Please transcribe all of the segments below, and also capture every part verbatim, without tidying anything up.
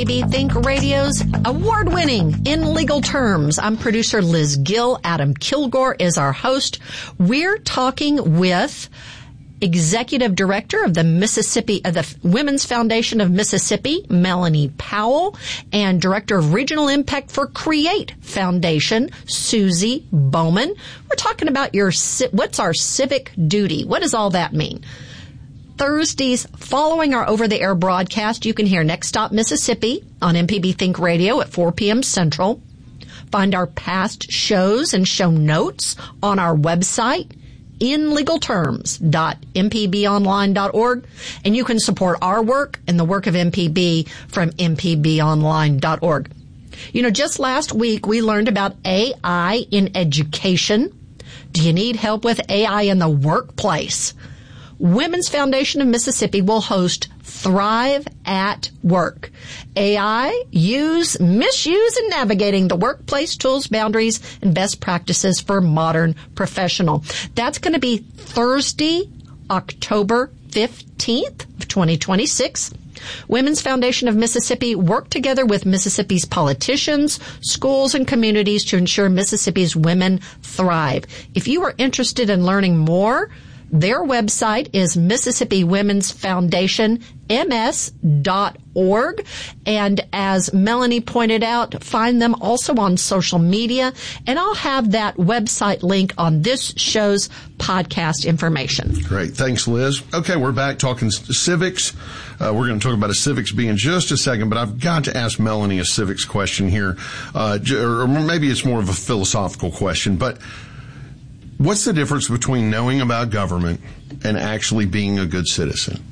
P B Think Radio's award-winning In Legal Terms. I'm producer Liz Gill. Adam Kilgore is our host. We're talking with Executive Director of the Mississippi, of the Women's Foundation of Mississippi, Melanie Powell, and Director of Regional Impact for Create Foundation, Susie Bowman. We're talking about your, what's our civic duty? What does all that mean? Thursdays following our over-the-air broadcast, you can hear Next Stop Mississippi on M P B Think Radio at four p.m. Central. Find our past shows and show notes on our website, in legal terms dot m p b online dot org, and you can support our work and the work of M P B from m p b online dot org. You know, just last week we learned about A I in education. Do you need help with A I in the workplace? Women's Foundation of Mississippi will host Thrive at Work. A I, use, misuse, and navigating the workplace tools, boundaries, and best practices for modern professional. That's going to be Thursday, October fifteenth of twenty twenty-six. Women's Foundation of Mississippi worked together with Mississippi's politicians, schools, and communities to ensure Mississippi's women thrive. If you are interested in learning more, their website is Mississippi Women's Foundation, M S dot org. And as Melanie pointed out, find them also on social media. And I'll have that website link on this show's podcast information. Great. Thanks, Liz. Okay, we're back talking civics. Uh, we're going to talk about a civics bee in just a second, but I've got to ask Melanie a civics question here. Uh, or maybe it's more of a philosophical question, but what's the difference between knowing about government and actually being a good citizen?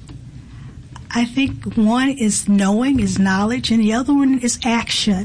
I think one is knowing, is knowledge, and the other one is action.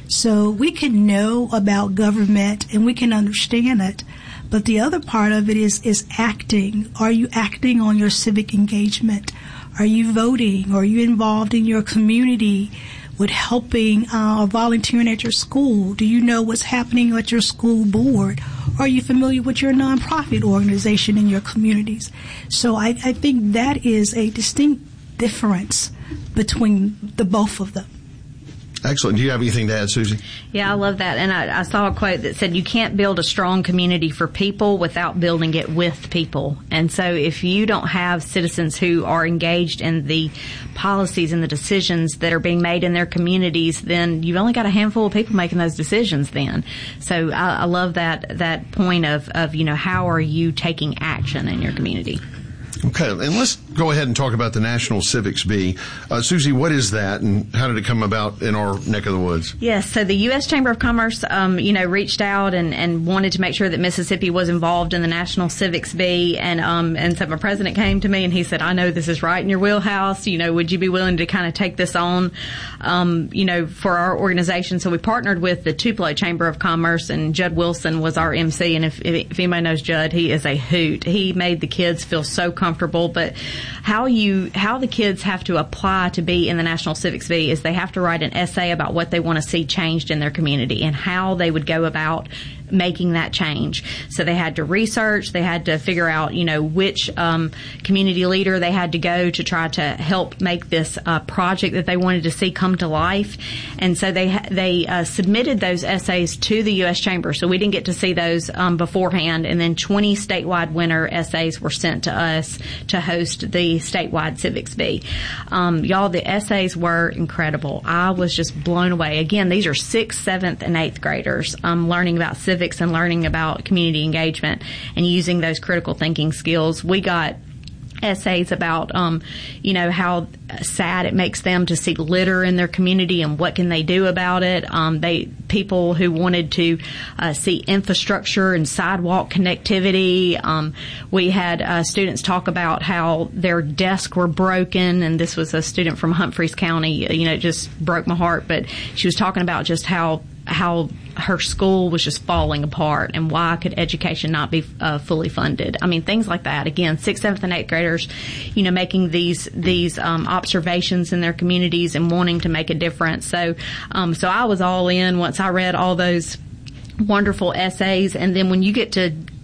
So we can know about government and we can understand it, but the other part of it is, is acting. Are you acting on your civic engagement? Are you voting? Are you involved in your community with helping uh, or volunteering at your school? Do you know what's happening at your school board? Are you familiar with your nonprofit organization in your communities? So I, I think that is a distinct difference between the both of them. Excellent. Do you have anything to add, Susie? Yeah, I love that. And I, I saw a quote that said, you can't build a strong community for people without building it with people. And so if you don't have citizens who are engaged in the policies and the decisions that are being made in their communities, then you've only got a handful of people making those decisions then. So I, I love that, that point of, of, you know, how are you taking action in your community? Okay, and let's go ahead and talk about the National Civics Bee. Uh, Susie, what is that, and how did it come about in our neck of the woods? Yes, so the U S Chamber of Commerce, um, you know, reached out and, and wanted to make sure that Mississippi was involved in the National Civics Bee, and um, and so my president came to me and he said, I know this is right in your wheelhouse. You know, would you be willing to kind of take this on, um, you know, for our organization? So we partnered with the Tupelo Chamber of Commerce, and Judd Wilson was our M C. And if, if anybody knows Judd, he is a hoot. He made the kids feel so comfortable. Comfortable, but how you how the kids have to apply to be in the National Civics Bee is they have to write an essay about what they want to see changed in their community and how they would go about making that change. So they had to research, they had to figure out, you know, which um, community leader they had to go to try to help make this uh, project that they wanted to see come to life. And so they they uh, submitted those essays to the U S Chamber. So we didn't get to see those um, beforehand. And then twenty statewide winner essays were sent to us to host the statewide Civics Bee. Um, y'all, the essays were incredible. I was just blown away. Again, these are sixth, seventh, and eighth graders um, learning about civics and learning about community engagement and using those critical thinking skills. We got essays about, um, you know, how sad it makes them to see litter in their community and what can they do about it. Um, they people who wanted to uh, see infrastructure and sidewalk connectivity. Um, we had uh, students talk about how their desks were broken, and this was a student from Humphreys County. You know, it just broke my heart, but she was talking about just how how her school was just falling apart and why could education not be uh, fully funded. I mean, things like that. Again, sixth, seventh, and eighth graders, you know, making these these um, observations in their communities and wanting to make a difference. So, um, so I was all in once I read all those wonderful essays. And then when you get to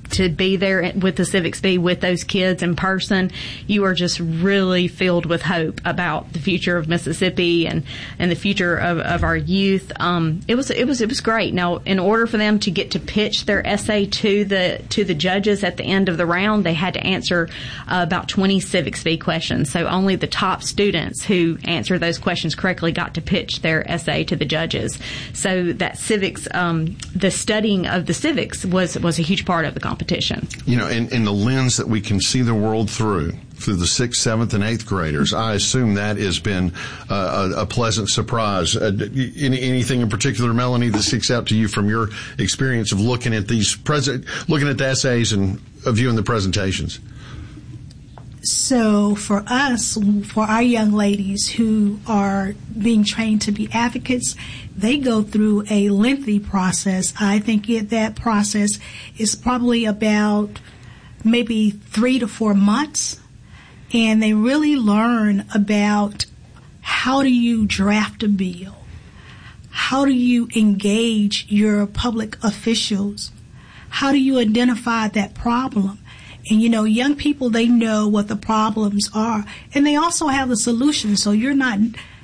to be there with the Civics Bee with those kids in person, you are just really filled with hope about the future of Mississippi and, and the future of, of our youth. Um, it was it was it was great. Now, in order for them to get to pitch their essay to the to the judges at the end of the round, they had to answer uh, about twenty Civics Bee questions. So only the top students who answered those questions correctly got to pitch their essay to the judges. So that civics, um, the studying of the civics was was a huge part of the competition. Competition. You know, in, in the lens that we can see the world through, through the sixth, seventh, and eighth graders, I assume that has been uh, a, a pleasant surprise. Uh, any, anything in particular, Melanie, that sticks out to you from your experience of looking at these present, looking at the essays and uh, viewing the presentations? So for us, for our young ladies who are being trained to be advocates, they go through a lengthy process. I think it, that process is probably about maybe three to four months. And they really learn about how do you draft a bill? How do you engage your public officials? How do you identify that problem? And, you know, young people, they know what the problems are. And they also have the solution. So you're not,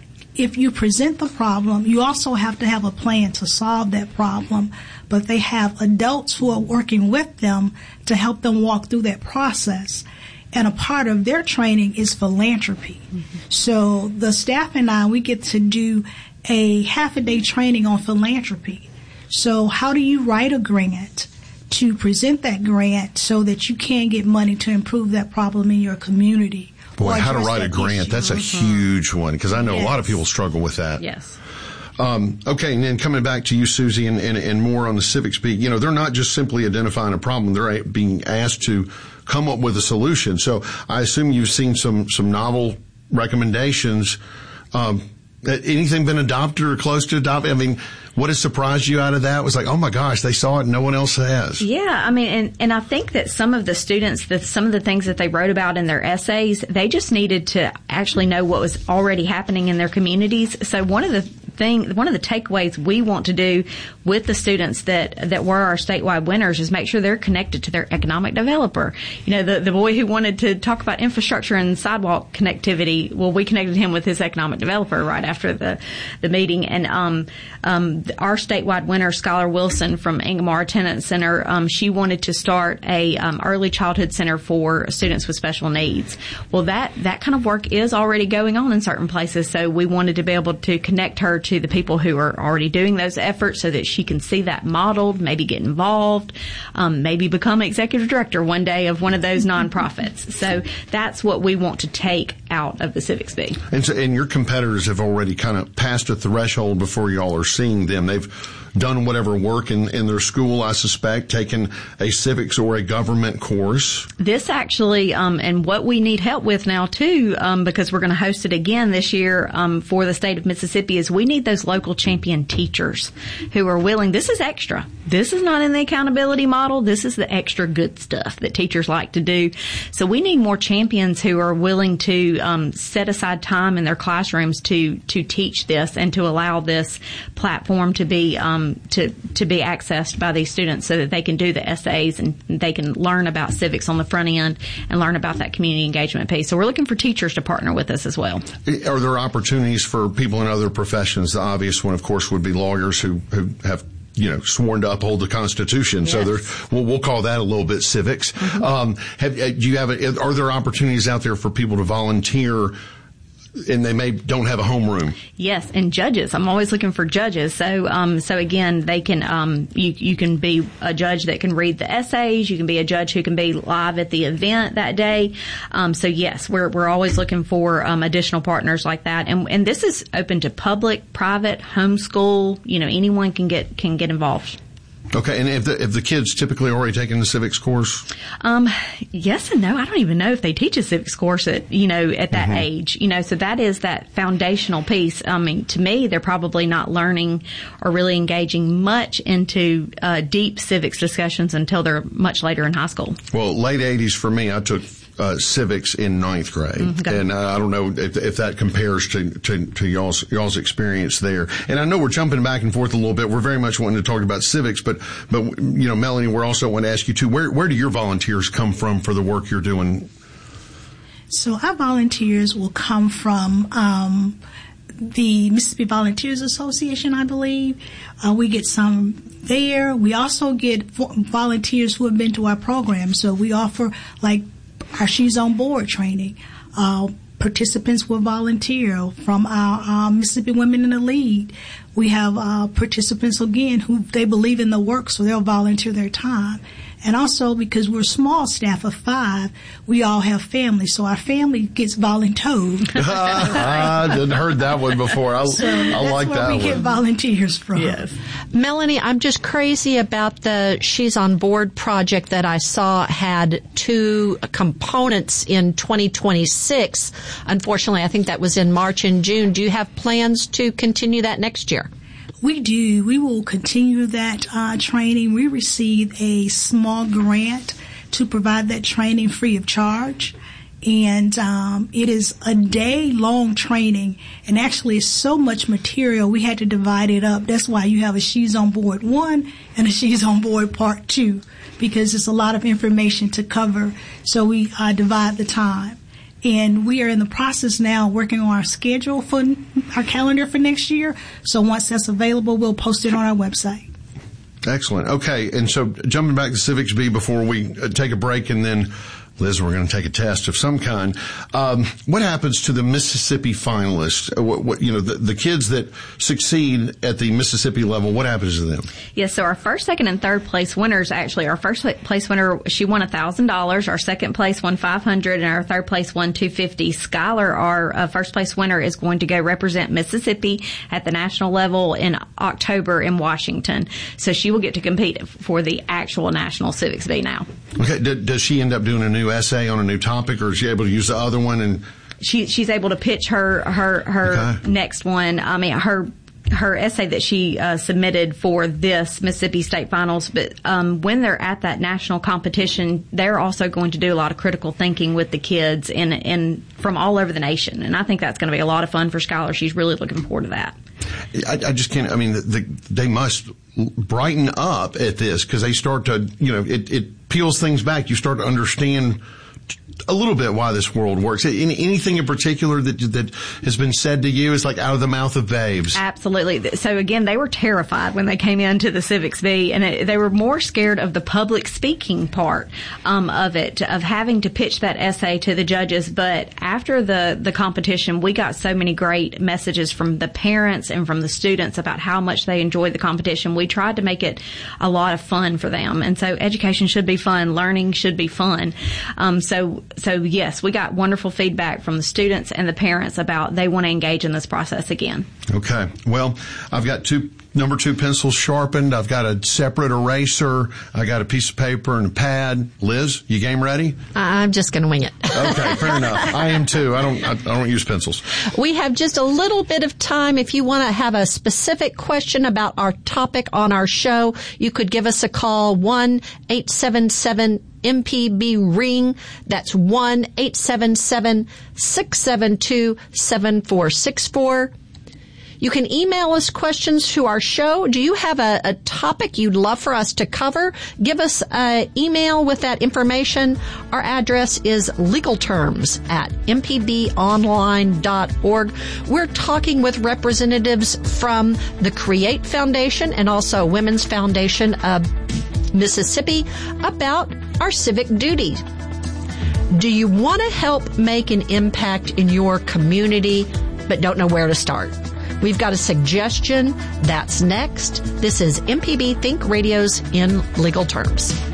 if you present the problem, you also have to have a plan to solve that problem. But they have adults who are working with them to help them walk through that process. And a part of their training is philanthropy. Mm-hmm. So the staff and I, we get to do a half a day training on philanthropy. So how do you write a grant to present that grant so that you can get money to improve that problem in your community? Boy, how to write a grant, issue. That's a mm-hmm. huge one, because I know yes. a lot of people struggle with that. Yes. Um, okay, and then coming back to you, Susie, and, and, and more on the Civics Bee, you know, they're not just simply identifying a problem, they're being asked to come up with a solution. So I assume you've seen some, some novel recommendations. Um, anything been adopted or close to adopted? I mean, what has surprised you out of that was like, oh my gosh, they saw it and no one else has. Yeah, I mean, and, and I think that some of the students, the, some of the things that they wrote about in their essays, they just needed to actually know what was already happening in their communities. So one of the thing, one of the takeaways we want to do with the students that, that were our statewide winners is make sure they're connected to their economic developer. You know, the, the boy who wanted to talk about infrastructure and sidewalk connectivity, well, we connected him with his economic developer right after the, the meeting. And, um, um, our statewide winner, Skylar Wilson from Ingomar Attendance Center, um, she wanted to start a, um, early childhood center for students with special needs. Well, that, that kind of work is already going on in certain places. So we wanted to be able to connect her to the people who are already doing those efforts so that she can see that modeled, maybe get involved, um, maybe become executive director one day of one of those nonprofits. So that's what we want to take out of the Civics Bee. And, so, and your competitors have already kind of passed a threshold before y'all are seeing them. They've done whatever work in, in their school, I suspect, taken a civics or a government course. This actually, um, and what we need help with now too, um, because we're going to host it again this year, um, for the state of Mississippi, is we need those local champion teachers who are willing. This is extra. This is not in the accountability model. This is the extra good stuff that teachers like to do. So we need more champions who are willing to, um, set aside time in their classrooms to, to teach this and to allow this platform to be, um, to, to be accessed by these students so that they can do the essays and they can learn about civics on the front end and learn about that community engagement piece. So we're looking for teachers to partner with us as well. Are there opportunities for people in other professions? The obvious one, of course, would be lawyers who, who have you know, sworn to uphold the Constitution. Yes. So there's, we'll, we'll call that a little bit civics. Mm-hmm. Um, have, do you have, a, are there opportunities out there for people to volunteer and they may don't have a homeroom? Yes, and judges. I'm always looking for judges. So, um, so again, they can, um, you, you can be a judge that can read the essays. You can be a judge who can be live at the event that day. Um, so yes, we're, we're always looking for, um, additional partners like that. And, and this is open to public, private, homeschool. You know, anyone can get, can get involved. Okay, and if the, if the kids typically already taken the civics course? Um, yes and no. I don't even know if they teach a civics course at, you know, at that mm-hmm. age. You know, so that is that foundational piece. I mean, to me, they're probably not learning or really engaging much into uh, deep civics discussions until they're much later in high school. Well, late eighties for me, I took uh, civics in ninth grade. Mm-hmm. And uh, I don't know if, if that compares to, to, to y'all's, y'all's experience there. And I know we're jumping back and forth a little bit. We're very much wanting to talk about civics, but, but, you know, Melanie, we're also want to ask you too, where, where do your volunteers come from for the work you're doing? So our volunteers will come from, um, the Mississippi Volunteers Association, I believe. Uh, we get some there. We also get volunteers who have been to our program. So we offer like our She's on Board training. Uh, participants will volunteer from our, our Mississippi Women in the Lead. We have uh, participants, again, who they believe in the work, so they'll volunteer their time. And also, because we're a small staff of five, we all have families, so our family gets volunteered. I didn't heard that one before. I, so I like that one. That's where we get volunteers from. Yes. Melanie, I'm just crazy about the She's on Board project that I saw had two components in twenty twenty-six. Unfortunately, I think that was in March and June. Do you have plans to continue that next year? We do. We will continue that uh, training. We received a small grant to provide that training free of charge. And um, it is a day-long training. And actually, it's so much material, we had to divide it up. That's why you have a She's on Board one and a She's on Board part two, because it's a lot of information to cover. So we uh, divide the time. And we are in the process now working on our schedule for our calendar for next year. So once that's available, we'll post it on our website. Excellent. Okay. And so jumping back to Civics B before we take a break, and then Liz, we're going to take a test of some kind. Um, what happens to the Mississippi finalists? What, what, you know, the, the kids that succeed at the Mississippi level, what happens to them? Yes, so our first, second, and third place winners, actually, our first place winner, she won one thousand dollars. Our second place won five hundred dollars, and our third place won two hundred fifty dollars. Skylar, our uh, first place winner, is going to go represent Mississippi at the national level in October in Washington. So she will get to compete for the actual National Civics B now. Okay. D- does she end up doing a new essay on a new topic, or is she able to use the other one? And she she's able to pitch her her her okay. next one. I mean, her her essay that she uh, submitted for this Mississippi State Finals. But um, when they're at that national competition, they're also going to do a lot of critical thinking with the kids in in from all over the nation, and I think that's going to be a lot of fun for Skylar. She's really looking forward to that. I, I just can't. I mean, the, the, they must brighten up at this, because they start to, you know, it, it peels things back. You start to understand a little bit why this world works. Any, anything in particular that that has been said to you is like out of the mouth of babes? Absolutely. So again, they were terrified when they came into the Civics B, and it, they were more scared of the public speaking part um, of it, of having to pitch that essay to the judges. But after the the competition, we got so many great messages from the parents and from the students about how much they enjoyed the competition. We tried to make it a lot of fun for them, and so education should be fun, learning should be fun. Um, so. So, yes, we got wonderful feedback from the students and the parents about they want to engage in this process again. Okay. Well, I've got two number two pencils sharpened. I've got a separate eraser. I got a piece of paper and a pad. Liz, you game ready? I'm just going to wing it. Okay, fair enough. I am too. I don't. I, I don't use pencils. We have just a little bit of time. If you want to have a specific question about our topic on our show, you could give us a call, one eight seven seven M P B ring. That's one eight seven seven six seven two seven four six four. You can email us questions to our show. Do you have a, a topic you'd love for us to cover? Give us an email with that information. Our address is legalterms at m p b online dot org. We're talking with representatives from the Create Foundation and also Women's Foundation of Mississippi about our civic duty. Do you want to help make an impact in your community but don't know where to start? We've got a suggestion. That's next. This is M P B Think Radio's In Legal Terms.